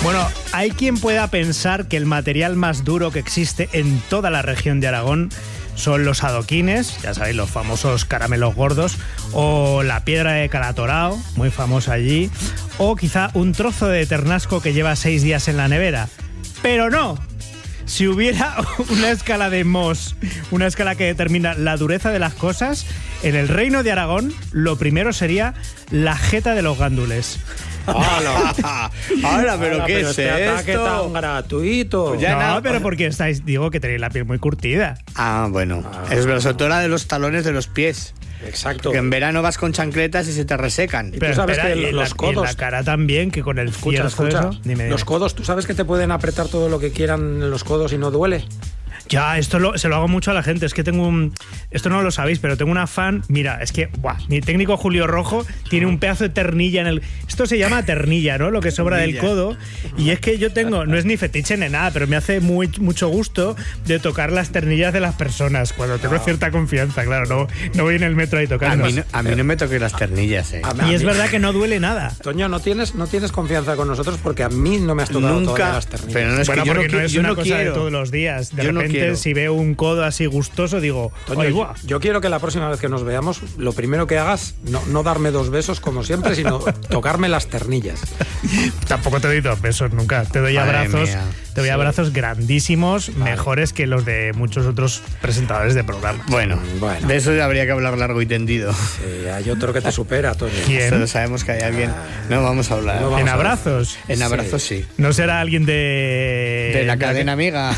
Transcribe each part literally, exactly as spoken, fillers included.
Bueno, hay quien pueda pensar que el material más duro que existe en toda la región de Aragón son los adoquines, ya sabéis, los famosos caramelos gordos, o la piedra de Calatorao, muy famosa allí, o quizá un trozo de ternasco que lleva seis días en la nevera. Pero no. Si hubiera una escala de Mohs, una escala que determina la dureza de las cosas, en el Reino de Aragón lo primero sería la jeta de los gándules. ¡Hala! ¡Hala, pero Hala, qué pero es este ataque esto! tan gratuito. Pues ya No, nada. pero porque estáis, digo que tenéis la piel muy curtida. Ah, bueno. Ah. Es verdad, sobre todo la de los talones de los pies. Exacto. Que en verano vas con chancletas y se te resecan. Y tú sabes que y en los la, codos- y en la cara también, que con el Escucha, cierzo escucha. eso... Dime, dime. Los codos, ¿tú sabes que te pueden apretar todo lo que quieran en los codos y no duele? Ya, esto lo, se lo hago mucho a la gente. Es que tengo un... Esto no lo sabéis, pero tengo una fan... Mira, es que... Buah, mi técnico Julio Rojo tiene un pedazo de ternilla en el... Esto se llama ternilla, ¿no? Lo que sobra del codo. Y es que yo tengo... No es ni fetiche ni nada, pero me hace muy, mucho gusto de tocar las ternillas de las personas cuando tengo cierta confianza, claro. No, no voy en el metro ahí A tocando. mí, no, a mí no me toques las ternillas, eh. A mí- Y es verdad que no duele nada. Toño, no tienes, no tienes confianza con nosotros porque a mí no me has tocado Nunca. todavía las ternillas. Pero no es Bueno, que yo no, porque no, qui- es yo una no cosa quiero. de todos los días. De Yo no repente, quiero. si veo un codo así gustoso, digo... Toño, "Ay, yo, guau". yo quiero que la próxima vez que nos veamos, lo primero que hagas, no, no darme dos besos como siempre, sino tocarme las ternillas. Tampoco te doy dos besos nunca. Te doy Madre abrazos, mía. te doy Sí. abrazos grandísimos, mejores que los de muchos otros presentadores de programa. Bueno, Bueno. de eso habría que hablar largo y tendido. Sí, hay otro que te supera, Toño. ¿Quién? Solo sabemos que hay alguien. No vamos a hablar. No vamos ¿En a ver. abrazos? En abrazos sí. ¿No será alguien de... De la cadena amiga.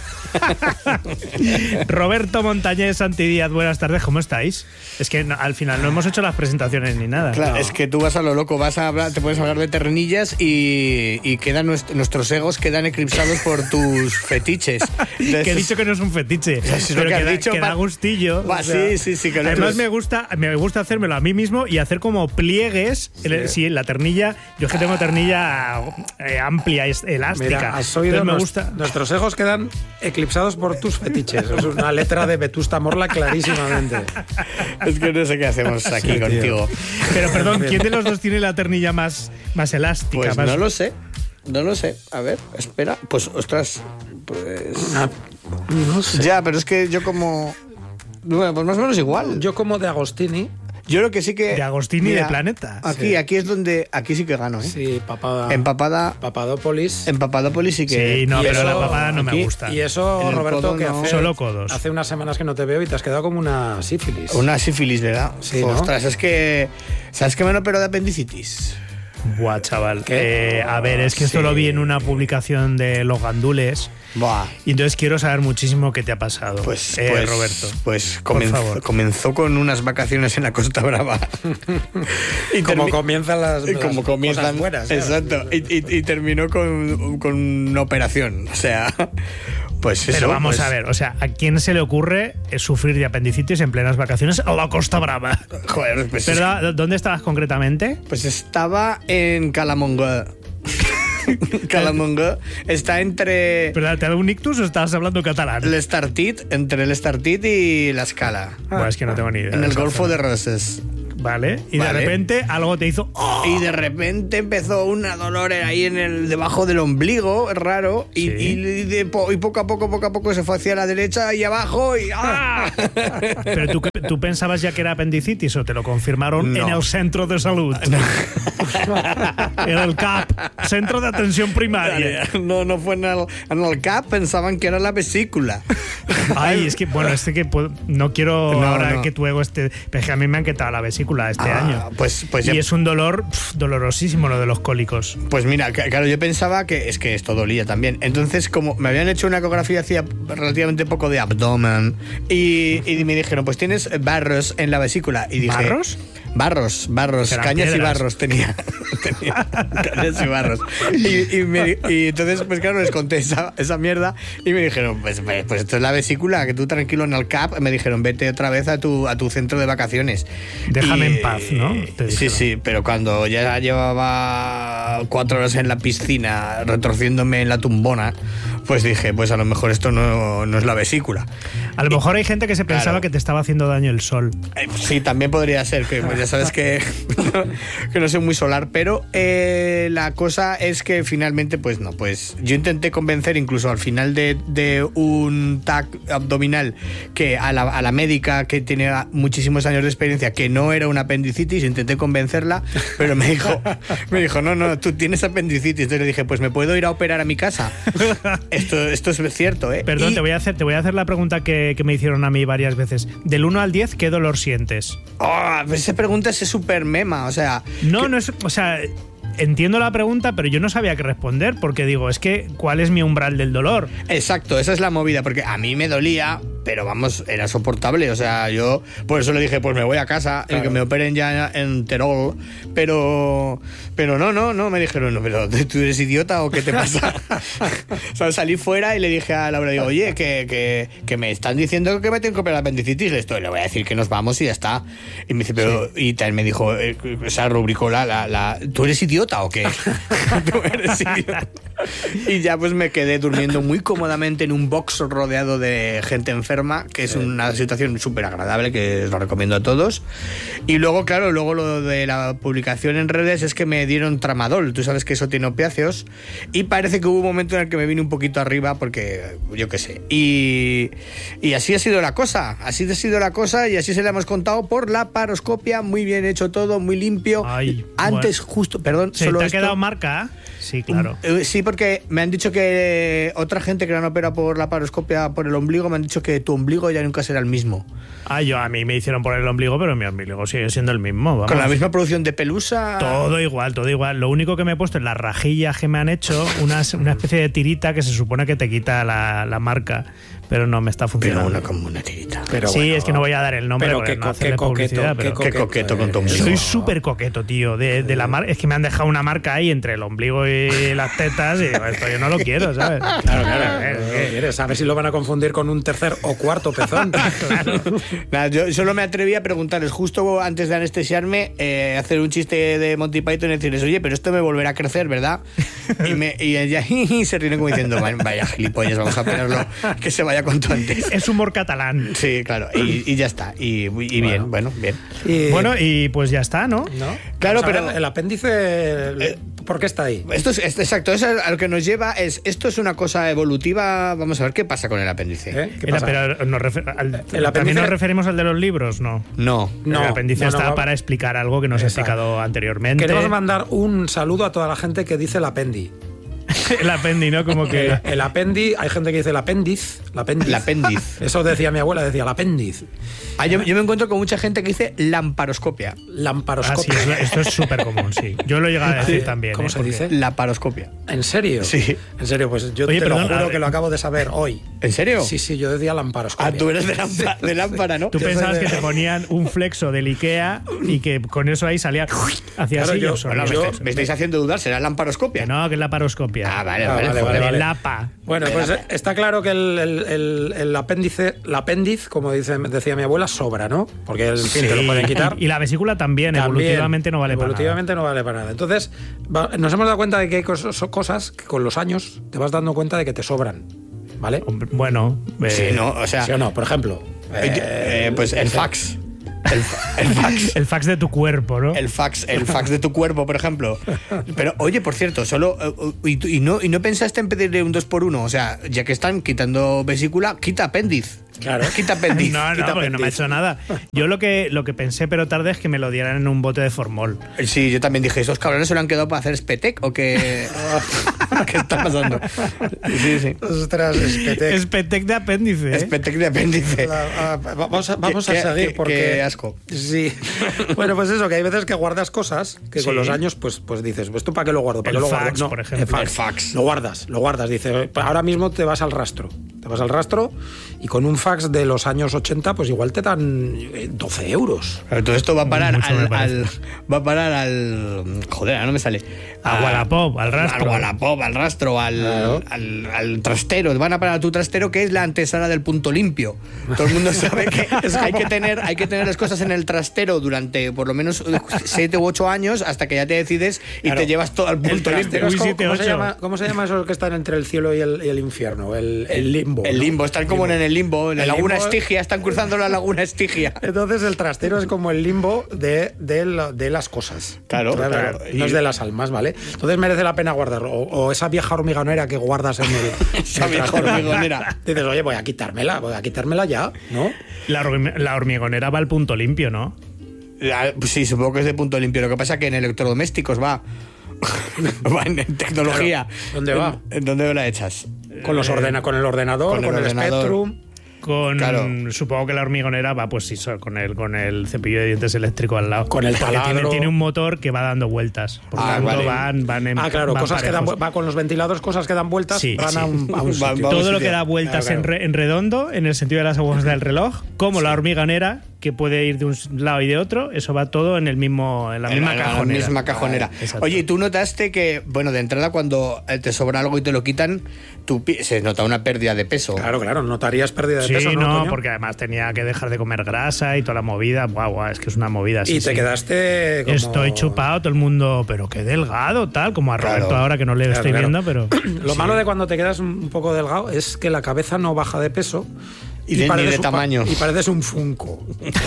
Roberto Montañés Santidíaz, buenas tardes, ¿cómo estáis? Es que no- al final no hemos hecho las presentaciones ni nada. Claro, No. es que tú vas a lo loco, vas a hablar, te puedes hablar de ternillas y, y quedan nuest- nuestros egos quedan eclipsados por tus fetiches. Que he dicho que no es un fetiche, es lo pero que has que, da, dicho, que da va- gustillo. Va, o sea, sí, sí, sí, que lo Además otro me es- gusta, me gusta hacérmelo a mí mismo y hacer como pliegues. Sí, sí la ternilla, yo es que tengo ternilla eh, amplia, es elástica. Mira, has oído, Entonces me Nos- gusta. nuestros egos quedan eclipsados por tus fetiches. Es una letra de Vetusta Morla clarísimamente. Es que no sé qué hacemos aquí Sí, tío. contigo. Pero perdón, ¿quién de los dos tiene la ternilla más, más elástica? Pues más... no lo sé. No lo sé. A ver, espera. Pues, ostras. Pues. Ah, no sé. Ya, pero es que yo como. Bueno, pues más o menos igual. Yo como de Agostini. Yo lo que sí que. De Agostini de Planeta. Aquí, Sí. aquí es donde. Aquí sí que gano, ¿eh? Sí, papada. Empapada. Papadópolis. En Papadópolis sí que. Sí, no, Y pero eso- la papada no me aquí- gusta. Y eso, En el Roberto, codo que no. hace, Solo codos. hace unas semanas que no te veo y te has quedado como una sífilis. Una sífilis, ¿verdad? Sí, ¿no? Ostras, es que. ¿Sabes que me han operado de apendicitis? Buah, chaval. ¿Qué? Eh, a ver, es que esto Sí. lo vi en una publicación de Los Gandules. Buah. Y entonces quiero saber muchísimo qué te ha pasado, Pues, eh, pues, Roberto. Pues Por comenzó, favor. comenzó con unas vacaciones en la Costa Brava. y Como termi- comienzan las, y las como comienzan. cosas buenas. claro. Exacto. Y, y- y terminó con, con una operación. O sea, pues eso. Pero vamos pues, a ver, o sea, ¿a quién se le ocurre eh, sufrir de apendicitis en plenas vacaciones a la Costa Brava? Joder, pues, es- ¿Verdad? ¿Dónde estabas concretamente? pues estaba en Calamonga. Calamonga está entre ¿Pero te ha dado un ictus o estabas hablando catalán? el Estartit, entre el Estartit y la Escala. Bueno, es que no tengo ni idea. En de el esa Golfo zona. de Roses. Vale, y Vale. de repente algo te hizo... ¡oh! Y de repente empezó una dolor ahí en el debajo del ombligo, raro, y, Sí. y, de po- y poco a poco, poco a poco se fue hacia la derecha y abajo y ¡ah! ¿Pero tú, tú pensabas ya que era apendicitis o te lo confirmaron No. en el centro de salud? En el C A P, Centro de Atención Primaria. No, no fue en el, en el C A P, pensaban que era la vesícula. Ay, es que, bueno, este que puedo- no quiero No, ahora no. que tu ego esté... Pero es que a mí me han quitado la vesícula este Ah, año. Pues, pues, Y ya- es un dolor pf, dolorosísimo lo de los cólicos. pues mira, ca- claro, yo pensaba que es que esto dolía también. Entonces, como me habían hecho una ecografía hacía relativamente poco de abdomen y, y me dijeron, pues tienes barros en la vesícula. Y dije, ¿Barros? Barros, barros, Eran cañas y piedras. barros tenía. Tenía cañas y barros. Y, y me- y entonces, pues claro, les conté esa, esa mierda y me dijeron, pues, pues esto es la vesícula, que tú tranquilo en el C A P. Me dijeron, vete otra vez a tu, a tu centro de vacaciones. Déjame Y- en paz, ¿no? Te Sí, dijeron. sí, pero cuando ya llevaba cuatro horas en la piscina retorciéndome en la tumbona, pues dije, pues a lo mejor esto no, no es la vesícula. A lo mejor hay gente que se pensaba Claro. que te estaba haciendo daño el sol. Eh, Sí, también podría ser, que pues ya sabes que, que no soy muy solar, pero eh, la cosa es que finalmente, pues no, pues yo intenté convencer incluso al final de, de un T A C abdominal que a la, a la médica que tiene muchísimos años de experiencia que no era una apendicitis, intenté convencerla, pero me dijo, me dijo, no, no, tú tienes apendicitis. Entonces le dije, pues me puedo ir a operar a mi casa. Esto, esto es cierto, ¿eh? Perdón, Y- te voy a hacer, te voy a hacer la pregunta que, que me hicieron a mí varias veces. Del uno al diez, ¿qué dolor sientes? Oh, pues esa pregunta es súper mema, o sea... No, que- no es. O sea, entiendo la pregunta, pero yo no sabía qué responder porque digo, es que, ¿cuál es mi umbral del dolor? Exacto, esa es la movida, porque a mí me dolía, pero vamos, era soportable, o sea, yo por eso le dije, pues me voy a casa, Claro. y que me operen ya en Terol, pero pero no, no, no, me dijeron, no, pero ¿tú eres idiota o qué te pasa? O sea, salí fuera y le dije a Laura, digo, oye, que, que, que me están diciendo que me tengo que operar la apendicitis, le estoy, le voy a decir que nos vamos y ya está. Y me dice, pero, y también me dijo, eh, o sea, rubricó la, la, la, ¿tú eres idiota o qué? ¿Tú eres idiota? Y ya pues me quedé durmiendo muy cómodamente en un box rodeado de gente enferma, que es una situación súper agradable, que os lo recomiendo a todos. Y luego, claro, luego lo de la publicación en redes es que me dieron tramadol. Tú sabes que eso tiene opiáceos. Y parece que hubo un momento en el que me vine un poquito arriba porque, yo qué sé. Y, y así ha sido la cosa. Así ha sido la cosa y así se la hemos contado por la paroscopia. Muy bien hecho todo, muy limpio. Ay, Antes, bueno. justo, perdón, ¿Se solo te ha esto. quedado marca? Sí, claro. Eh, Sí, porque me han dicho que otra gente que la han operado por la paroscopia por el ombligo me han dicho que tu ombligo ya nunca será el mismo. Ah, yo a mí me hicieron por el ombligo, pero mi ombligo sigue siendo el mismo. Vamos. Con la misma producción de pelusa. Todo igual, todo igual. Lo único que me he puesto en las rajillas que me han hecho, una, una especie de tirita que se supone que te quita la, la marca, pero no me está Pero funcionando. una como una tirita. Pero sí, bueno, es que no voy a dar el nombre pero porque qué no co- hacerle qué coqueto, publicidad, qué pero- Qué coqueto con tu ombligo. Soy súper coqueto, tío, de, de la mar... Es que me han dejado una marca ahí entre el ombligo y las tetas y digo, esto yo no lo quiero, ¿sabes? Claro, claro. A ver, ¿Qué ¿qué? quieres? A ver si lo van a confundir con un tercer o cuarto pezón. Nada, yo solo me atreví a preguntarles justo antes de anestesiarme, eh, hacer un chiste de Monty Python y decirles, oye, pero esto me volverá a crecer, ¿verdad? Y, me, y ella se ríen como diciendo, vaya gilipollas, vamos a ponerlo, que se vaya cuanto antes. Es humor catalán. Sí, claro, y, y ya está. Y, y bien, bueno, bien. Y- Bueno, y pues ya está, ¿no? ¿no? Claro, Vamos a pero- ver, el apéndice, ¿por qué está ahí? Esto es, es- exacto, eso a lo que nos lleva es, esto es una cosa evolutiva, vamos a ver qué pasa con el apéndice. ¿Eh? ¿Qué Era, pasa? pero nos refer- al- apéndice- ¿también nos referimos al de los libros? No. No. No, el apéndice no, no, está va- para explicar algo que nos he Exacto. explicado anteriormente. Queremos mandar un saludo a toda la gente que dice el apendi. El apendi, ¿no? Como que... El, el apendi, hay gente que dice el apéndiz. El apéndiz. El apéndiz. Eso decía mi abuela, decía el apéndiz. Ah, yo, yo me encuentro con mucha gente que dice lamparoscopia. Ah, sí, Lamparoscopia. es- esto es súper común, sí. Yo lo he llegado a decir también. ¿Cómo ¿eh? se Porque- dice? La paroscopia. ¿En serio? Sí. En serio, pues yo Oye, te perdón, lo a juro ver. que lo acabo de saber hoy. ¿En serio? Sí, sí, yo decía lamparoscopia. Ah, tú eres de, lámpara, de lámpara, ¿no? Tú Yo pensabas soy de- que te ponían un flexo del Ikea y que con eso ahí salía hacia Claro, así. yo- y Bueno, me, yo- estáis, me estáis haciendo dudar, ¿será lamparoscopia? Que no, que es la paroscopia. Ah, vale, Ah, vale, vale, joder. vale, vale. El APA. Bueno, pues eh, está claro que el, el- el- el apéndice, el apéndice, como dice, decía mi abuela, sobra, ¿no? Porque en fin, te lo Sí, pueden quitar. Y, y la vesícula también, También, evolutivamente no vale evolutivamente no vale para nada. Entonces, va- nos hemos dado cuenta de que hay cos- cosas que con los años te vas dando cuenta de que te sobran. ¿Vale? para nada. Hombre, bueno, eh, Sí, no, o sea, ¿Sí o no? Por ejemplo. eh, eh, pues el fax. El, fa- el fax. el fax de tu cuerpo, ¿no? El fax, el fax de tu cuerpo, por ejemplo. Pero, oye, por cierto, solo. eh, Y, tú- y no, y no pensaste en pedirle un dos por uno. O sea, ya que están quitando vesícula, quita apéndice. Claro. Quita apéndice. No, no, quita porque no me ha apéndice. hecho nada. Yo lo que, lo que pensé, pero tarde, es que me lo dieran en un bote de formol. Sí, yo también dije, ¿estos cabrones se lo han quedado para hacer Spetec o qué? ¿Qué está pasando? Sí, sí. Ostras, espete- Espetec de apéndice. ¿eh? Spetec de apéndice. La- ah, vamos a, vamos a Qué- seguir qué- porque qué asco. Sí. Bueno, pues eso, que hay veces que guardas cosas que con Sí. los años pues pues dices, ¿esto para qué lo guardo? ¿Para El qué lo fax, guardo? No, por ejemplo. el fax. El fax. Lo guardas, lo guardas, dice, ahora mismo te vas al rastro. Te vas al rastro y con un fax de los años ochenta, pues igual te dan doce euros. Pero todo esto va a parar Mucho me al, parece. al. Va a parar al. Joder, ahora no me sale. A Wallapop, al rastro. Al Wallapop, al rastro, al, Claro. al, al trastero. Van a parar a tu trastero, que es la antesala del punto limpio. Todo el mundo sabe que hay que tener, hay que tener las cosas en el trastero durante por lo menos siete u ocho años hasta que ya te decides y Claro. te llevas todo al El punto trastero limpio. es Uy, como- siete, ¿cómo, se ocho. llama, ¿Cómo se llama eso que están entre el cielo y el, y el infierno? El, el limbo. El ¿no? limbo, están como en el limbo, en la El laguna limbo- Estigia, están cruzando la laguna Estigia. Entonces el trastero es como el limbo de, de, la- de las cosas. Claro, claro. No Y- es de las almas, ¿vale? Entonces merece la pena guardarlo. O, o esa vieja hormigonera que guardas en el. Esa en el vieja trastero. hormigonera. Dices, oye, voy a quitármela, voy a quitármela ya, ¿no? La, hormi- la hormigonera va al punto limpio, ¿no? La- pues sí, supongo que es de punto limpio. Lo que pasa es que en electrodomésticos va. Va en tecnología. Claro. ¿Dónde va? ¿En, en dónde la echas? Con los ordena, con el ordenador, Con con el el, ordenador. Spectrum. Con, Claro. Supongo que la hormigonera va, pues sí, so- con el, con el cepillo de dientes eléctrico al lado. Con el Porque taladro. Tiene, tiene un motor que va dando vueltas. Por lo Ah, tanto, vale. van, van en. Ah, claro, van cosas que dan parejos. vu- va con los ventiladores, cosas que dan vueltas, Sí, van sí. a un, a un Va- sitio. va- Todo Vamos, lo que sitio. da vueltas Claro, en, claro. re- en redondo, en el sentido de las agujas del reloj, como la hormigonera, que puede ir de un lado y de otro, eso va todo en el mismo, en la misma En la cajonera. misma cajonera. Exacto. Oye, ¿y tú notaste que, bueno, de entrada cuando eh, te sobra algo y te lo quitan, tú pi- se nota una pérdida de peso? Claro, claro, notarías pérdida de Sí, peso, ¿no, no, Toño? porque además tenía que dejar de comer grasa y toda la movida. Guau, guau, es que es una movida. sí, Y te sí. quedaste como... Estoy chupado, todo el mundo, pero qué delgado, tal, como a Claro. Roberto ahora que no le Claro, estoy claro. viendo, pero. Lo malo de cuando te quedas un poco delgado es que la cabeza no baja de peso. Y de- ni pareces de un pa- tamaño. Y pareces un Funko.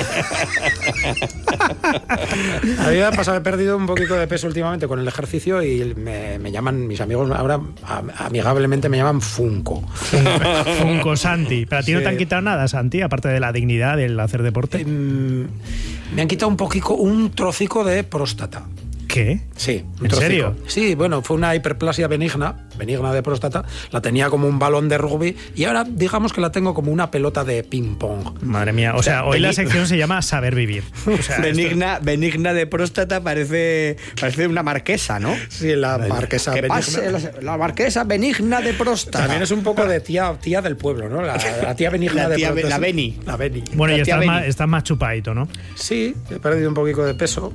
A mí me ha pasado, he perdido un poquito de peso últimamente con el ejercicio y me, me llaman, mis amigos ahora am- amigablemente me llaman Funko. Funko Santi. Pero a ti no Sí. te han quitado nada, Santi, aparte de la dignidad del hacer deporte. Mm, Me han quitado un poquito, un trocico de próstata. ¿Qué? Sí, un ¿En trocico. serio? Sí, bueno, fue una hiperplasia benigna, benigna de próstata. La tenía como un balón de rugby y ahora digamos que la tengo como una pelota de ping-pong. Madre mía. O sea, hoy la beni- sección se llama Saber Vivir. O sea, esto- benigna, benigna de próstata parece, parece una marquesa, ¿no? Sí, la marquesa Que benigna. pase la, la marquesa benigna de próstata. También es un poco de tía, tía del pueblo, ¿no? La, la tía benigna La de tía Be- próstata. la Beni. La Beni. Bueno, y La tía estás más, Beni. estás más chupadito, ¿no? Sí, he perdido un poquito de peso.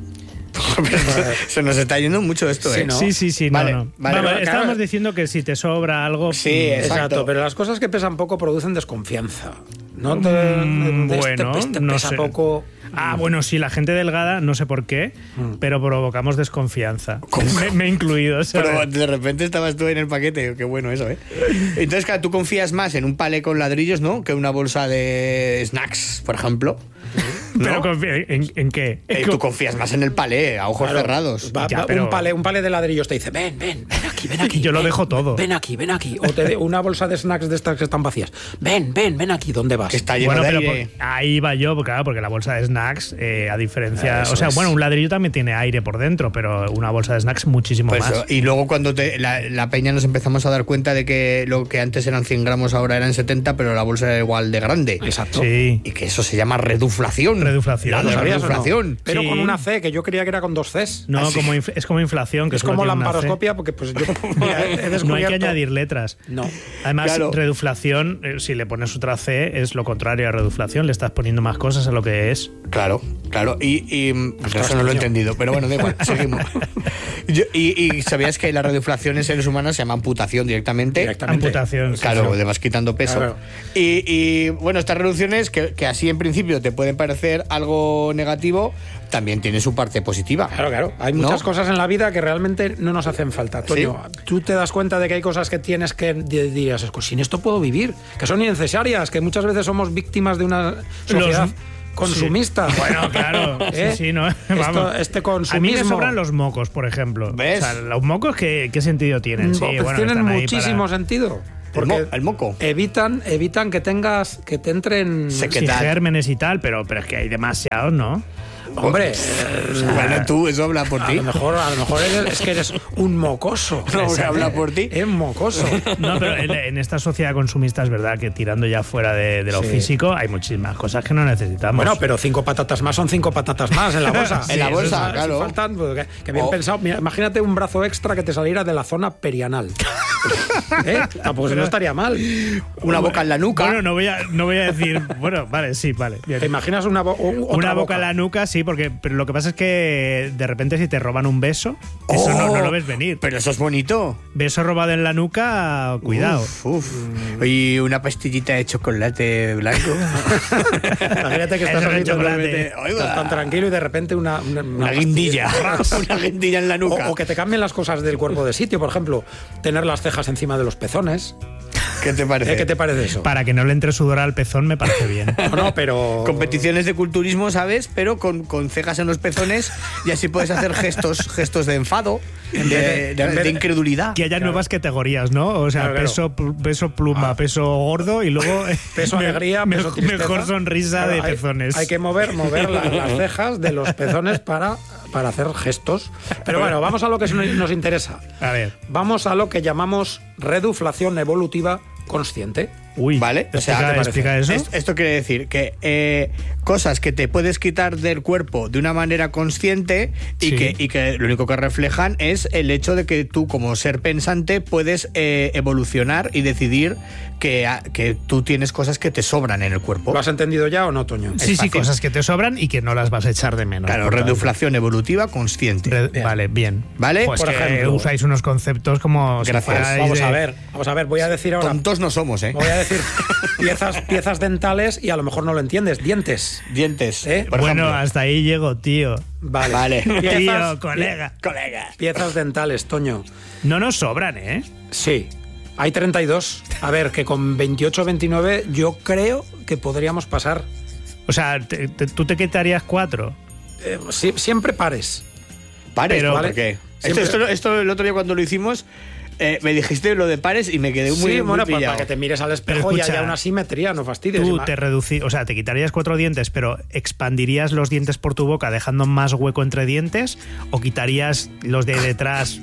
Se nos está yendo mucho esto, Sí, ¿eh? ¿no? Sí, sí, sí, no, Vale, no. vale, Vamos, claro. estábamos diciendo que si te sobra algo. Sí, mm, exacto. Exacto, pero las cosas que pesan poco producen desconfianza. No te, Mm, este- bueno, este no pesa sé. poco. Ah, bueno, sí, la gente delgada, no sé por qué, pero provocamos desconfianza. Me, me he incluido, ¿sabes? Pero de repente estabas tú en el paquete, qué bueno eso, ¿eh? Entonces, claro, tú confías más en un palé con ladrillos, ¿no? Que una bolsa de snacks, por ejemplo. ¿no? Pero confi- ¿en, en qué? Eh, tú confías más en el palé, a ojos Claro, cerrados. va- Ya, va pero- un, palé, un palé de ladrillos te dice, ven, ven, ven aquí, ven aquí. Yo lo ven, dejo todo. Ven aquí, ven aquí. O te de una bolsa de snacks de estas que están vacías. Ven, ven, ven aquí, ¿dónde vas? Que está lleno Bueno, de pero aire. por- ahí va yo, porque, claro, porque la bolsa de snacks, eh, a diferencia. Eso O sea, es. bueno, un ladrillo también tiene aire por dentro, pero una bolsa de snacks muchísimo Pues más. eso, y luego cuando te- la, la peña nos empezamos a dar cuenta de que lo que antes eran cien gramos ahora eran setenta, pero la bolsa era igual de grande. Exacto. Sí. Y que eso se llama reduflación. Reduflación. La ¿Lo sabías o no? reduflación. Pero Sí. con una C, que yo creía que era con dos Cs. No, Ah, sí. como inf- es como inflación, que Es solo como tiene una C. lamparoscopia, porque pues yo mira, he descubierto... No hay que añadir letras. No. Además, Claro. reduflación, eh, si le pones otra C, es lo contrario a reduflación. Le estás poniendo más cosas a lo que es. Claro, claro. Y, y Ostras, eso no lo he coño. entendido, pero bueno, da igual, seguimos. Yo- y, y sabías que la reduflación en seres humanos se llama amputación directamente. Directamente. Amputación. sí, Claro, sí. te vas quitando peso. Claro. Y, y, bueno, estas reducciones, que, que así en principio te pueden parecer algo negativo, también tiene su parte positiva. Claro, claro. Hay ¿No? muchas cosas en la vida que realmente no nos hacen falta. Toño, tú te das cuenta de que hay cosas que tienes que di- dirías, "Es que sin esto puedo vivir, que son innecesarias, que muchas veces somos víctimas de una sociedad Los- consumista". Sí. Bueno, claro. ¿Eh? Sí, sí, ¿no? Esto- Vamos. este A mí consumismo. me sobran los mocos, por ejemplo. ¿Ves? O sea, los mocos, ¿qué, qué sentido tienen? Sí, Pues bueno, tienen están ahí muchísimo para- sentido. El, Porque mo- el moco. evitan, evitan que tengas, que te entren. Se- ¿Qué Sí, tal? gérmenes y tal, pero, pero es que hay demasiados, ¿no? Hombre, eh, o sea, Bueno, tú, eso habla por a ti. lo mejor, a lo mejor eres- es que eres un mocoso. No, que ¿sabes? habla por ti. Es mocoso. No, pero en, en esta sociedad consumista es verdad que tirando ya fuera de, de lo Sí. físico hay muchísimas cosas que no necesitamos. Bueno, pero cinco patatas más son cinco patatas más en la bolsa. En la Sí, bolsa, eso es- claro. si faltan, pues, que, que bien O- pensado. Mira, imagínate un brazo extra que te saliera de la zona perianal. ¿Eh? Tampoco se no estaría mal. Una boca en la nuca. Bueno, no voy a, no voy a decir... Bueno, vale, sí, vale. Bien. ¿Te imaginas una, bo una boca, boca en la nuca? Sí, porque pero lo que pasa es que de repente si te roban un beso, Oh, eso no, no lo ves venir. Pero eso es bonito. Beso robado en la nuca, cuidado. Uf, uf. Y una pastillita de chocolate blanco. Imagínate que estás, Eso de ahí chocolate. estás tan tranquilo y de repente una... Una, Una guindilla. Una guindilla en la nuca. O, o que te cambien las cosas del cuerpo de sitio, por ejemplo, tener las cejas encima de los pezones. ¿Qué te parece? ¿Eh? ¿Qué te parece eso? Para que no le entre sudor al pezón me parece bien. No, no, pero... Competiciones de culturismo, ¿sabes? Pero con, con cejas en los pezones y así puedes hacer gestos gestos de enfado, de, de, de, de incredulidad. Que haya Claro. nuevas categorías, ¿no? O sea, Claro, claro. peso, pl- peso pluma, Ah. peso gordo y luego... Peso me- alegría, me- peso tristeza. Mejor sonrisa Claro, de hay- pezones. Hay que mover, mover la- las cejas de los pezones para, para hacer gestos. Pero bueno, vamos a lo que nos interesa. A ver. Vamos a lo que llamamos reduflación evolutiva consciente. Uy, ¿Vale? O sea, explica, ¿qué te explica eso. Es- Esto quiere decir que eh, cosas que te puedes quitar del cuerpo de una manera consciente y, Sí. que, y que lo único que reflejan es el hecho de que tú como ser pensante puedes eh, evolucionar y decidir que, a- que tú tienes cosas que te sobran en el cuerpo. ¿Lo has entendido ya o no, Toño? Sí, sí, fácil. cosas que te sobran y que no las vas a echar de menos. Claro, por tanto. reduflación evolutiva consciente. Re- Bien. Vale, bien. ¿Vale? Pues Por que ejemplo. usáis unos conceptos como... si Gracias. fuerais Vamos de- a ver, vamos a ver, voy a decir ahora... Tontos no somos, ¿eh? Voy a decir piezas, piezas dentales y a lo mejor no lo entiendes. Dientes. Dientes. ¿Eh? Por Bueno, ejemplo. hasta ahí llego, tío. Vale. Vale. Piezas, Tío, colega. Colega. piezas dentales, Toño. No nos sobran, ¿eh? Sí. Hay treinta y dos. A ver, que con veintiocho, veintinueve yo creo que podríamos pasar. O sea, te- te- tú te quitarías cuatro. Eh, si- siempre pares. Pares, Pero, ¿por ¿vale? qué? Esto, Siempre- esto, esto el otro día cuando lo hicimos, eh, me dijiste lo de pares y me quedé muy, sí, muy bueno, pues pillado. para que te mires al espejo Pero y escucha, haya una simetría, no fastidies. Tú Ima. te reducí, o sea, te quitarías cuatro dientes, pero expandirías los dientes por tu boca dejando más hueco entre dientes, o quitarías los de detrás,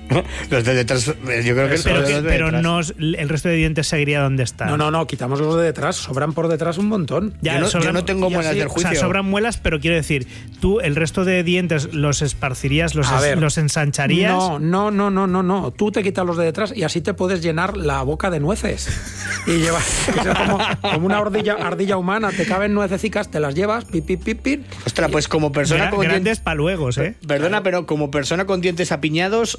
Los de detrás, eh, yo creo que pero, los que- de pero detrás. no el resto de dientes seguiría donde están. No, no, no, quitamos los de detrás, sobran por detrás un montón. Ya, yo, no, yo sobran- no tengo y muelas así, del O sea, juicio. sobran muelas, pero quiero decir, tú el resto de dientes los esparcirías, los, A es- ver. los ensancharías. No, no, no, no, no, no. Tú te quitas los de detrás y así te puedes llenar la boca de nueces. Y llevas o sea, como, como una ardilla, ardilla humana, te caben nuececicas, te las llevas, pip, pip, pip, pip. Ostras, pues como persona Gra- con grandes dientes... paluegos, ¿eh? Perdona, pero como persona con dientes apiñados,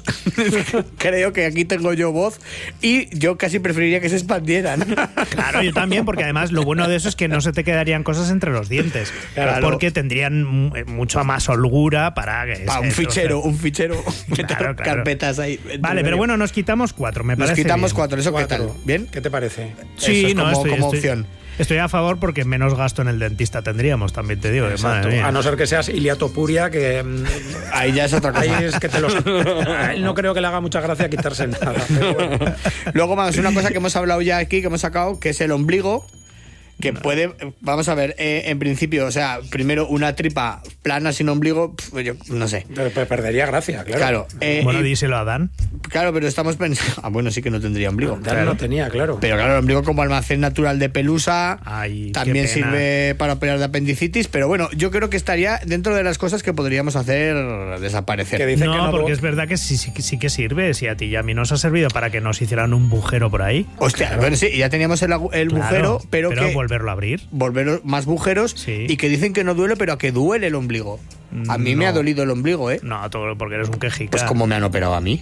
creo que aquí tengo yo voz y yo casi preferiría que se expandieran. Claro, yo también, porque además lo bueno de eso es que no se te quedarían cosas entre los dientes. Claro. Porque tendrían mu- mucha más holgura para que... Ah, se un fichero, troce- un fichero. Meter Claro, claro. carpetas ahí. Vale, pero bueno, nos quitamos cuatro, me Nos parece quitamos bien. cuatro, ¿eso Cuatro. qué tal? ¿Bien? ¿Qué te parece? Sí, Eso es no, como, estoy, como estoy- opción. Estoy a favor porque menos gasto en el dentista tendríamos, también te digo. que Exacto. madre mía. A no ser que seas iliatopuria, que mm, Ahí ya es otra ahí cosa. es que te los. A él no creo que le haga mucha gracia quitarse nada. Pero bueno. Luego, vamos, una cosa que hemos hablado ya aquí, que hemos sacado, que es el ombligo. Que puede, vamos a ver, eh, en principio, o sea, primero una tripa plana sin ombligo, pf, yo no sé. Pero perdería gracia, claro. Claro, eh, Bueno, y- díselo a Dan. claro, pero estamos pensando. Ah, bueno, sí que no tendría ombligo. Ya no tenía, claro. Pero claro, el ombligo como almacén natural de pelusa Ay, qué también pena. sirve para operar de apendicitis, pero bueno, yo creo que estaría dentro de las cosas que podríamos hacer desaparecer. Que dice no, que no porque do- es verdad que sí, sí, sí que sirve. Si a ti y a mí nos ha servido para que nos hicieran un bujero por ahí. Hostia, bueno, sí, ya teníamos el, agu- el Claro, bujero, pero, que volverlo a abrir. volver más bujeros Sí. y que dicen que no duele, pero a que duele el ombligo. A mí me No. ha dolido el ombligo, ¿eh? No, todo porque eres un quejica. Pues como me han operado a mí.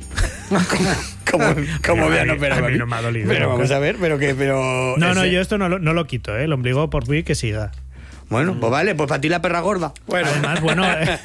como como me han A mí- operado a a mí mí. no me ha dolido Pero nunca. vamos a ver, pero que pero No, no, ese- yo esto no lo, no lo quito, ¿eh? El ombligo por mí que siga. Bueno, pues vale, pues para ti la perra gorda. Bueno, Además, bueno, eh,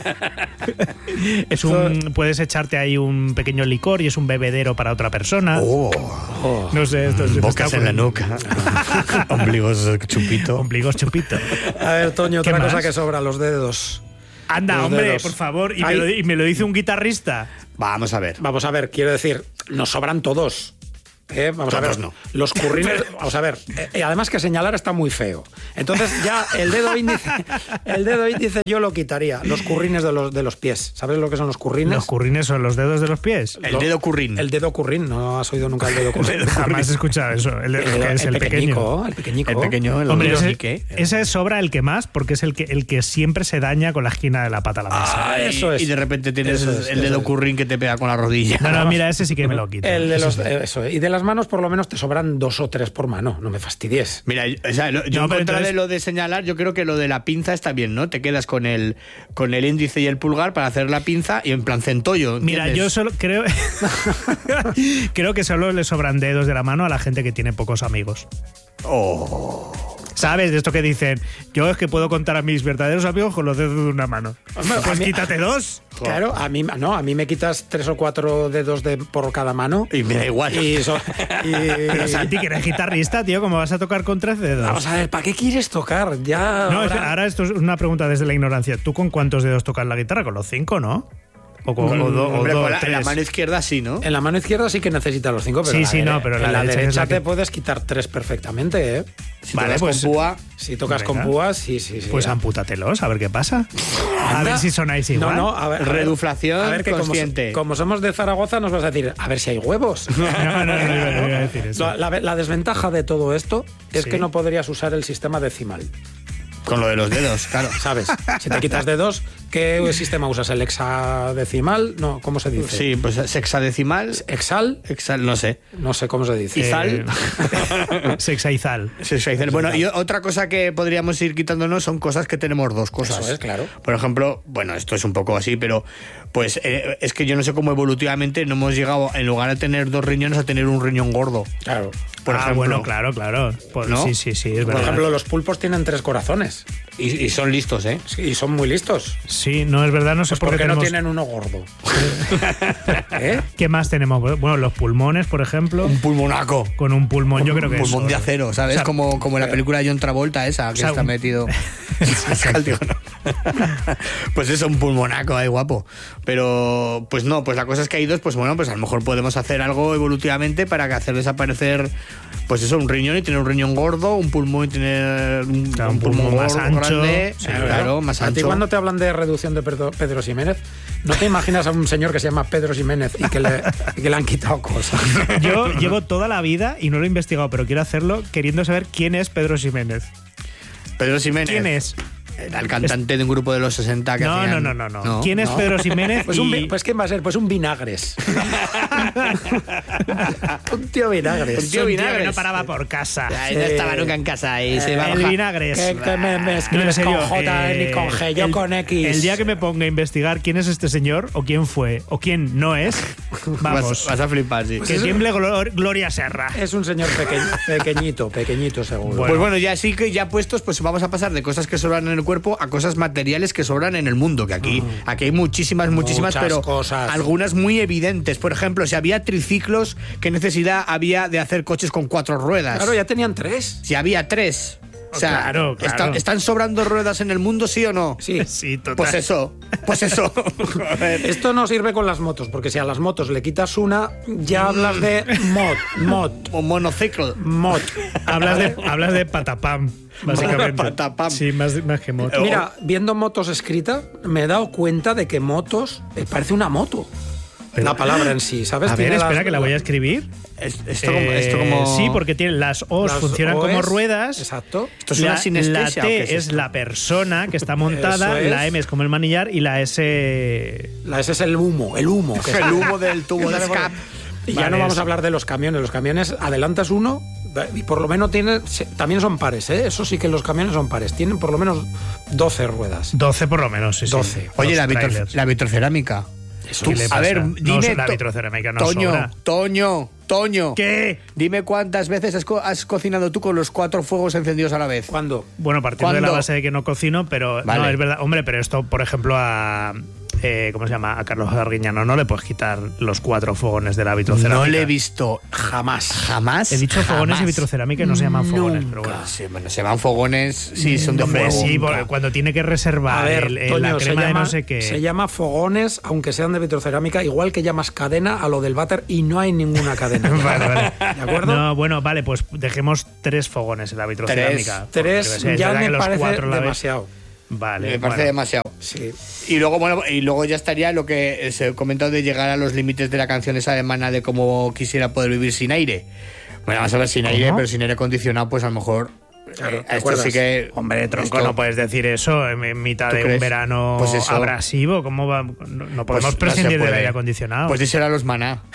es un, puedes echarte ahí un pequeño licor y es un bebedero para otra persona. Oh, No sé, esto es bocas en la nuca. Ombligos chupito. Ombligos chupito. a ver, Toño, ¿Qué otra más? cosa que sobra, los dedos. Anda, Los hombre, dedos. por favor. Y me, Ay. lo, y me lo dice un guitarrista. Vamos a ver. Vamos a ver, quiero decir, nos sobran todos. ¿eh? Vamos a Todos ver, no. los currines. Vamos a ver, eh, además que señalar está muy feo. Entonces, ya el dedo índice, el dedo índice yo lo quitaría. Los currines de los, de los pies. ¿Sabes lo que son los currines? Los currines son los dedos de los pies. El dedo currín. El dedo currín, no has oído nunca el dedo currín. Jamás he escuchado eso. El, El, que es el, pequeño. pequeñico, el pequeñico. El pequeño, el Hombre, ombligo, ese, ¿y qué? ese sobra el que más porque es el que, el que siempre se daña con la esquina de la pata a la mesa. Ah, eso es. Y de repente tienes Eso es, el eso dedo es. currín que te pega con la rodilla. No, no, mira, ese sí que me lo quito. El de Ese los, sí. eh, eso, y de las manos por lo menos te sobran dos o tres por mano, no me fastidies. Mira, o sea, yo No, en pero contra entonces- de lo de señalar, yo creo que lo de la pinza está bien, ¿no? Te quedas con el con el índice y el pulgar para hacer la pinza y en plan centollo. Mira, ¿entiendes? yo solo creo creo que solo le sobran dedos de la mano a la gente que tiene pocos amigos. Oh. ¿Sabes? De esto que dicen, yo es que puedo contar a mis verdaderos amigos con los dedos de una mano. Hombre, Pues a mí- quítate dos. Claro, a mí no, a mí me quitas tres o cuatro dedos de por cada mano. Y me da igual. Y, so- y- Pero Santi, que eres guitarrista, tío, ¿cómo vas a tocar con tres dedos? Vamos a ver, ¿para qué quieres tocar? Ya. No, es- ahora- ahora esto es una pregunta desde la ignorancia. ¿Tú con cuántos dedos tocas la guitarra? ¿Con los cinco, no? O con o do- o Hombre, dos, con la, en la tres. mano izquierda sí, ¿no? En la mano izquierda sí que necesitas los cinco, pero Sí, la sí, dere- no, pero en la la derecha derecha, es la que- te puedes quitar tres perfectamente, ¿eh? Si Vale, tocas pues- con púa, Si tocas Venga. con púas, sí, sí, sí. Pues ampútatelos, a ver qué pasa. A ver si sonáis No, igual. no, a ver. a ver. Reduflación A ver, que como, consciente. como somos de Zaragoza, nos vas a decir, a ver si hay huevos. No, no, no, no iba, no iba a decir eso. La, la- la desventaja de todo esto es Sí. que no podrías usar el sistema decimal. con lo de los dedos, claro. ¿Sabes? Si te quitas dedos, ¿qué sistema usas? ¿El hexadecimal? No, ¿cómo se dice? Sí, pues sexadecimal, ¿Exal? hexal, no sé. No sé cómo se dice. Izal. Sexaizal. Sexaizal. Bueno, y otra cosa que podríamos ir quitándonos son cosas que tenemos dos cosas. Eso es, claro. Por ejemplo, bueno, esto es un poco así, pero pues eh, es que yo no sé cómo evolutivamente no hemos llegado, en lugar de tener dos riñones, a tener un riñón gordo. Claro. Por ah, ejemplo. bueno, claro, claro. Pues, ¿No? Sí, sí, sí, es Por verdad. ejemplo, los pulpos tienen tres corazones. Y, y son listos, ¿eh? Sí, y son muy listos. Sí, no, es verdad, no sé Pues por ¿por qué qué no tenemos... tienen uno gordo? ¿Eh? ¿Qué más tenemos? Bueno, los pulmones, por ejemplo. Un pulmonaco. Con un pulmón, yo creo que Un pulmón eso- de acero, ¿sabes? O sea, como, como en la película de John Travolta esa, que o sea, está un- metido. Digo, no. Pues eso, un pulmonaco ahí guapo. Pero, pues no, pues la cosa es que hay dos, pues bueno, pues a lo mejor podemos hacer algo evolutivamente para que hacer desaparecer, pues eso, un riñón y tener un riñón gordo, un pulmón y tener un, Claro, un pulmón más gordo, ancho. grande. Sí, claro, más A ti ancho. cuando te hablan de reducción de Pedro, Pedro Ximénez, ¿no te imaginas a un señor que se llama Pedro Ximénez y que le, y que le han quitado cosas? Yo llevo toda la vida, y no lo he investigado, pero quiero hacerlo, queriendo saber quién es Pedro Ximénez. Pedro Ximénez. ¿Quién es? Era el cantante de un grupo de los sesenta que No, hacían- no, no, no, no. ¿Quién es Pedro Ximénez? Pues, un, Y- vi- pues ¿quién va a ser? Pues un vinagres. un tío vinagres. Un tío Un vinagres. que no paraba por casa. Ay, no estaba nunca en casa y se Eh, va a El bajar. vinagres. Que, que me, me No, en escribes serio, con J eh, ni con G, yo el- con X. El día que me ponga a investigar quién es este señor, o quién fue, o quién no es, vamos. Vas, vas a flipar, sí. que tiemble Glor- Gloria Serra. Es un señor peque- pequeñito, pequeñito seguro. Pues bueno, ya sí que ya puestos, pues vamos a pasar de cosas que sobran en el cuerpo a cosas materiales que sobran en el mundo, que aquí, aquí hay muchísimas, muchísimas, Muchas pero cosas. algunas muy evidentes. Por ejemplo, si había triciclos, ¿qué necesidad había de hacer coches con cuatro ruedas? Claro, ya tenían tres. Si había tres. O sea, Claro, claro. ¿está- ¿están sobrando ruedas en el mundo, sí o no? Sí. Sí, total. Pues eso, pues eso. A ver. Esto no sirve con las motos, porque si a las motos le quitas una, ya hablas de mod, mod, Un monociclo. mod. Hablas de, hablas de patapam, básicamente. Patapam. Sí, más, más que moto. Mira, viendo motos escrita, me he dado cuenta de que motos eh, parece una moto. La palabra en sí, ¿sabes? A ver, Tiene espera, las- que la voy a escribir. Es- Esto, como, esto Eh, como- Sí, porque tiene, las O's las funcionan O como es- ruedas. Exacto. ¿Esto es una la, sinestesia la o T qué es, es esto? la persona que está montada, Eso es. la M es como el manillar y la S... La ese es el humo, el humo. que el sale. humo del tubo de escape. Y ya Vale, no vamos es- a hablar de los camiones. Los camiones adelantas uno y por lo menos tienen. se- También son pares, ¿eh? Eso sí que los camiones son pares. Tienen por lo menos doce ruedas. doce por lo menos, sí, sí. doce. Oye, Los la, vitro- trailers. la vitrocerámica. Eso Tú- ¿Qué le a pasa? ver, No, dime. la To- vitrocerámica no Toño, sobra. Toño, Toño. ¿Qué? Dime cuántas veces has, co- has cocinado tú con los cuatro fuegos encendidos a la vez. ¿Cuándo? Bueno, partiendo de la ¿Cuándo? base de que no cocino, pero Vale. no, es verdad. Hombre, pero esto, por ejemplo, a... eh, ¿cómo se llama? A Carlos Arguiñano no le puedes quitar los cuatro fogones de la vitrocerámica. No le he visto jamás. Jamás. He dicho fogones jamás. y vitrocerámica y no se llaman fogones, pero bueno. Sí, bueno, se llaman fogones, sí, son de Hombre, fuego. sí, porque cuando tiene que reservar A ver, el- el- Toño, la se, crema llama, de no sé qué. se llama fogones, aunque sean de vitrocerámica, igual que llamas cadena a lo del váter y no hay ninguna cadena. Vale, vale. ¿De acuerdo? No, bueno, vale, pues dejemos tres fogones en la vitrocerámica. Tres Porque, yo qué sé, ya es verdad me que los parece cuatro a la vez- demasiado. Vale, Me parece bueno. demasiado. Sí. Y luego, bueno, y luego ya estaría lo que se ha comentado de llegar a los límites de la canción esa alemana de cómo quisiera poder vivir sin aire. Bueno, vamos a ver sin aire, ¿Cómo? pero sin aire acondicionado, pues a lo mejor. Claro, eh, ¿te esto acuerdas? sí que. Hombre, tronco, esto- no puedes decir eso en en mitad ¿Tú de un crees? verano Pues eso. abrasivo. ¿Cómo va? No, no pues podemos no se prescindir del puede. aire acondicionado. Pues díselo a los maná.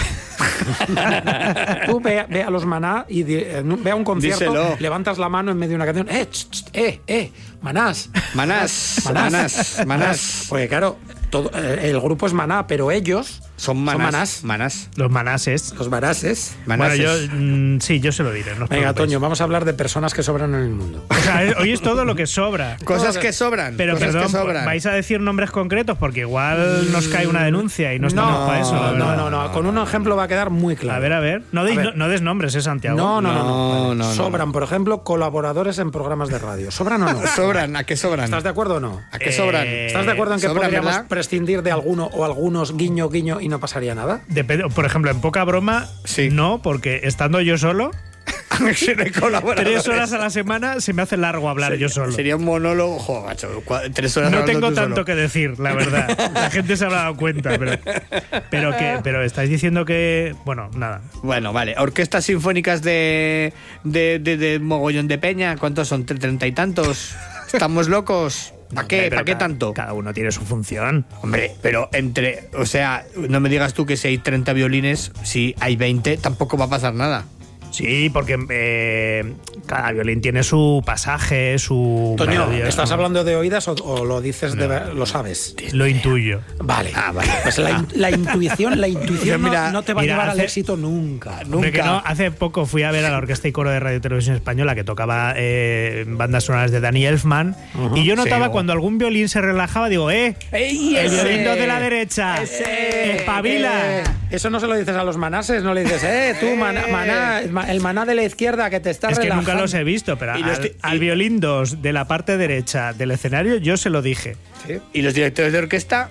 Tú ve, ve a los Maná y di, eh, ve a un concierto, Díselo. levantas la mano en medio de una canción, eh, ch, ch, eh, eh, Manás. Manás, Manás, manás, manás. Porque claro, todo, eh, el grupo es Maná, pero ellos Son manás. son manás. Manás. Los manases. Los manases. Manases. Bueno, yo mm, sí, yo se lo diré. No os Venga, preocupéis. Toño, vamos a hablar de personas que sobran en el mundo. O sea, es- hoy es todo lo que sobra. Cosas que sobran. Pero cosas perdón, que sobran. vais a decir nombres concretos porque igual nos cae una denuncia y no estamos no, para eso. la no, verdad. no, no, con un ejemplo va a quedar muy claro. A ver, a ver. No, deis- A ver. no, no des nombres, ¿eh, Santiago? No, no, no, no. No, Vale. no, no, Sobran, por ejemplo, colaboradores en programas de radio. ¿Sobran o no? Sobran, ¿a qué sobran? ¿Estás de acuerdo o no? ¿A qué Eh, sobran? ¿Estás de acuerdo en que sobran, podríamos ¿verdad? prescindir de alguno o algunos guiño, guiño y no pasaría nada? Depende, por ejemplo, en poca broma, Sí. no, porque estando yo solo, Si no hay colaboradores. tres horas a la semana se me hace largo hablar yo solo. Sería un monólogo, jo, macho, cua- tres horas No hablando tengo tú tanto solo. que decir, la verdad. La gente se habrá dado cuenta, pero, pero que, pero estáis diciendo que, bueno, nada. Bueno, vale. Orquestas sinfónicas de, de, de, de mogollón de peña, ¿cuántos son? ¿Treinta y tantos? ¿Estamos locos? ¿Para qué? Hombre, pero ¿Para qué cada- tanto? Cada uno tiene su función. Hombre, pero entre, o sea, no me digas tú que si hay treinta violines, si hay veinte, tampoco va a pasar nada. Sí, porque eh, cada violín tiene su pasaje, su Toño, melodía. ¿estás hablando de oídas o, o lo dices de ver- lo sabes? Lo intuyo. Vale. Ah, vale. Pues la, in- la intuición, la intuición no- Mira, no, te va a mira, llevar al hace- éxito nunca. Hombre, que Nunca. no, hace poco fui a ver a la Orquesta y Coro de Radio y Televisión Española que tocaba eh, bandas sonoras de Danny Elfman y yo notaba Sí, oh. cuando algún violín se relajaba, digo, ¡eh! ¡Ey, el ese! violín dos de la derecha, Ese! espabila. Eh, eso no se lo dices a los manases, no le dices, eh, tú, maná, maná, el maná de la izquierda que te está Es que relajando. nunca los he visto, pero Y al, los ti- al y- violín dos de la parte derecha del escenario yo se lo dije. Sí. ¿Y los directores de orquesta?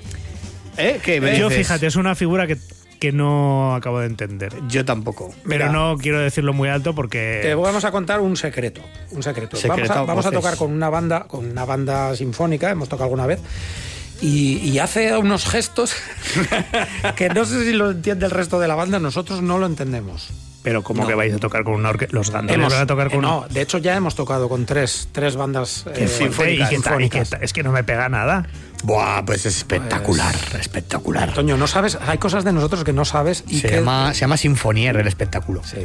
¿Eh? ¿Qué me Yo, dices? fíjate, es una figura que, que no acabo de entender. Yo tampoco. Pero Mira. no quiero decirlo muy alto porque... Te vamos a contar un secreto, un secreto. Secreto, vamos a, vamos a voces. tocar con una banda, con una banda sinfónica, hemos tocado alguna vez. Y, y hace unos gestos que no sé si lo entiende el resto de la banda, nosotros no lo entendemos. Pero como No. que vais a tocar con una orquesta... Los gandoles Hemos- van a tocar con eh, una... no, de hecho ya hemos tocado con tres, tres bandas Qué eh, fuerte, y qué ta- y qué sinfónicas. ta- es que no me pega nada. Buah, pues es espectacular, espectacular. Toño, no sabes, hay cosas de nosotros que no sabes y Se que llama, se llama Sinfonier el espectáculo. Sí.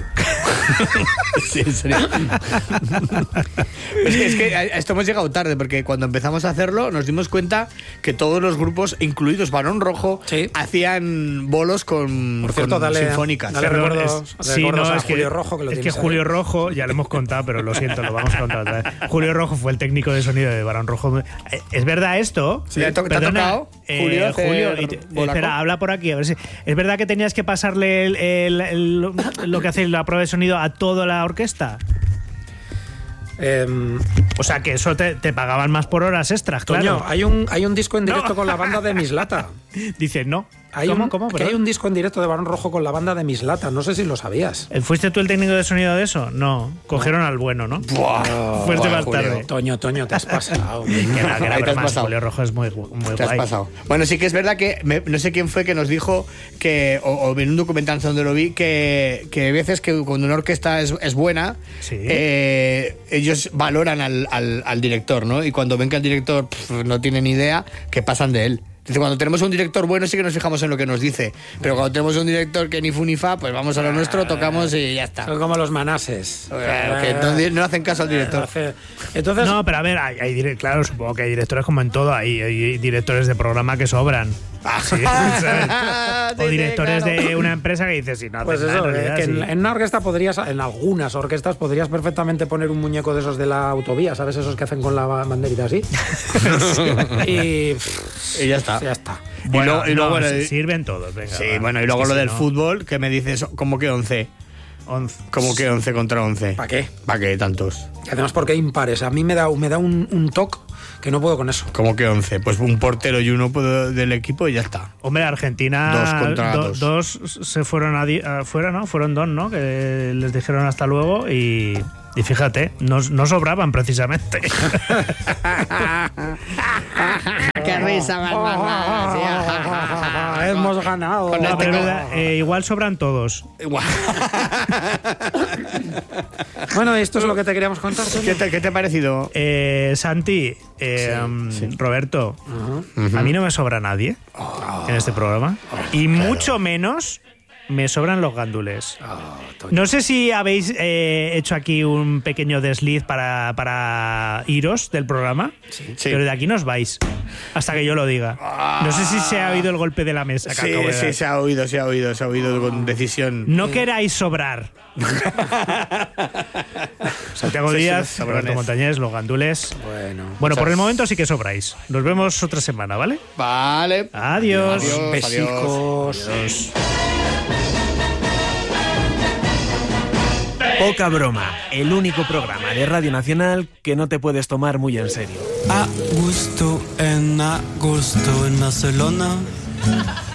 Sí, en serio. es, que, es que a esto hemos llegado tarde, porque cuando empezamos a hacerlo nos dimos cuenta que todos los grupos, incluidos Barón Rojo, Sí. hacían bolos con, Por cierto, con dale- sinfónicas. dale Perdón, recuerdos- es- recuerdos a es que- Julio Rojo, que lo es que tienes ahí. Julio Rojo, ya lo hemos contado, pero lo siento, lo vamos a contar otra vez. Julio Rojo fue el técnico de sonido de Barón Rojo. Eh, ¿Es verdad esto? Sí, ¿te ha to- te ha tocado, eh, Julio, hacer Julio, y te- bolaco? espera, habla por aquí. A ver si, ¿es verdad que tenías que pasarle el- el- el- lo que hace la prueba de sonido a toda la orquesta? Em, O sea, que eso te, te pagaban más por horas extras, Toño, claro. hay un, hay un disco en directo No. con la banda de Mislata. Dices, no. Hay ¿Cómo? un, ¿Cómo? que Perdón. hay un disco en directo de Barón Rojo con la banda de Mislata. No sé si lo sabías. ¿Fuiste tú el técnico de sonido de eso? No. Cogieron al bueno, ¿no? Buah, Fuerte buah, más Julio. tarde. Toño, Toño, te has pasado. Que era, que era Ahí te has broma, pasado. Julio Rojo es muy, muy Te has guay. pasado. Bueno, sí que es verdad que me- no sé quién fue que nos dijo que, o, o en un documental donde lo vi, que, que hay veces que cuando una orquesta es, es buena, Sí. eh, ellos valoran al, al- al director, ¿no? Y cuando ven que el director pf, no tiene ni idea, que pasan de él. Dice, cuando tenemos un director bueno sí que nos fijamos en lo que nos dice, pero cuando tenemos un director que ni fu ni fa, pues vamos a lo nuestro, tocamos y ya está. Son como los manases. Claro, que no, no hacen caso al director. Hace- Entonces, No, pero a ver, hay, hay dire- claro, supongo que hay directores como en todo, hay, hay directores de programa que sobran. Sí, ¿sabes? Sí, O sí, directores claro. de una empresa que dices, si no haces pues nada, eso, en eh, realidad, que en, sí. en una orquesta podrías, en algunas orquestas podrías perfectamente poner un muñeco de esos de la autovía, ¿sabes? Esos que hacen con la banderita así. y, pff, Y ya está. ya está. Bueno, y luego, y luego no, bueno, sí, y- sirven todos, venga. Sí, va. bueno, y Es luego que lo si del no, fútbol, que me dices, ¿cómo que once? once. ¿Cómo que once contra once? ¿Para qué? ¿Para qué tantos? Y además porque hay impares. A mí me da, me da un, un toque que no puedo con eso. ¿Cómo que once? Pues un portero y uno puedo- del equipo y ya está. Hombre, Argentina. Dos contra do- dos. dos se fueron a di- afuera, ¿no? Fueron dos, ¿no? Que les dijeron hasta luego y. Y fíjate, no, no sobraban precisamente. ¡Qué risa Hemos ganado. Con No, este pero es co- verdad, eh, igual sobran todos. Bueno, esto es lo que te queríamos contar. Toño. ¿Qué te, qué te ha parecido? Eh, Santi, eh, um, Roberto, a mí no me sobra nadie en este programa. Y mucho menos me sobran los gandules. Oh, No sé si habéis eh, hecho aquí un pequeño desliz para, para iros del programa, Sí. pero de aquí no os vais hasta que yo lo diga. No sé si se ha oído el golpe de la mesa. que Sí, acabo de sí, dar. se ha oído, se ha oído, se ha oído con decisión. No queráis sobrar. Santiago Sí, sí, Díaz, los sobrones. Roberto Montañés, los gandules. Bueno. Bueno, por Muchas- el momento sí que sobráis. Nos vemos otra semana, ¿vale? Vale. Adiós. Adiós. Besicos. Adiós. Poca broma, el único programa de Radio Nacional que no te puedes tomar muy en serio. A gusto en agosto en Barcelona.